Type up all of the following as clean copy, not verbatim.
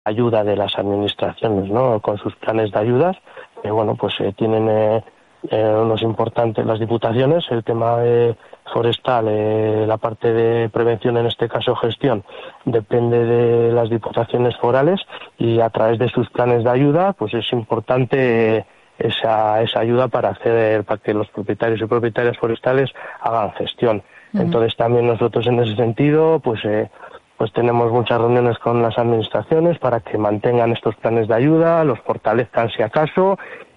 ayuda de las administraciones, ¿no? Con sus planes de ayudas, tienen unos importantes las diputaciones, el tema forestal, la parte de prevención, en este caso gestión, depende de las diputaciones forales, y a través de sus planes de ayuda, pues es importante esa ayuda para que los propietarios y propietarias forestales hagan gestión. Uh-huh. Entonces también nosotros en ese sentido, pues tenemos muchas reuniones con las administraciones para que mantengan estos planes de ayuda, los fortalezcan si acaso,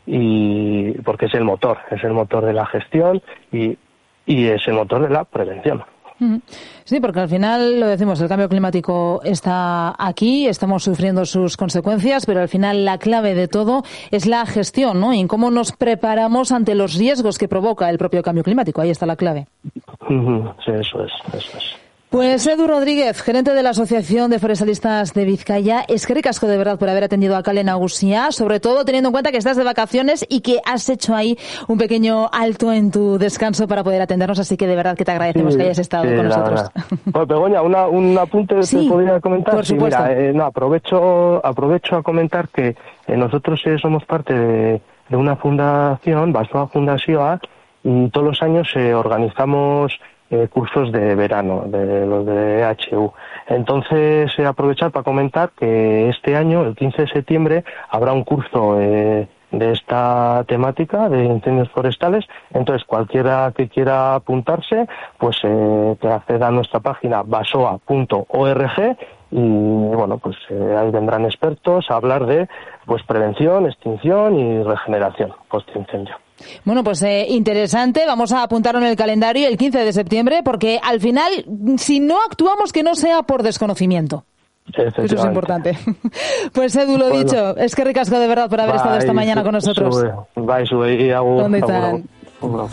y porque es el motor de la gestión y es el motor de la prevención. Sí, porque al final, lo decimos, el cambio climático está aquí, estamos sufriendo sus consecuencias, pero al final la clave de todo es la gestión, ¿no? Y en cómo nos preparamos ante los riesgos que provoca el propio cambio climático. Ahí está la clave. Sí, eso es. Pues Edu Rodríguez, gerente de la Asociación de Forestalistas de Vizcaya, eskerrik asko de verdad por haber atendido a Kale Nagusia, sobre todo teniendo en cuenta que estás de vacaciones y que has hecho ahí un pequeño alto en tu descanso para poder atendernos, así que de verdad que te agradecemos que hayas estado con nosotros. Bueno, Begoña, un apunte sí, te podría comentar. Por supuesto. Aprovecho a comentar que nosotros somos parte de una fundación, Basoa Fundazioa, y todos los años organizamos cursos de verano, de los de EHU. Entonces, aprovechar para comentar que este año, el 15 de septiembre, habrá un curso de esta temática de incendios forestales. Entonces, cualquiera que quiera apuntarse, pues que acceda a nuestra página basoa.org y ahí vendrán expertos a hablar de prevención, extinción y regeneración post-incendio. Bueno, pues interesante, vamos a apuntarlo en el calendario el 15 de septiembre, porque al final, si no actuamos, que no sea por desconocimiento. Eso es importante. Pues Edu, lo dicho, eskerrik asko de verdad por haber estado esta mañana con nosotros. Bai, sube, y agur.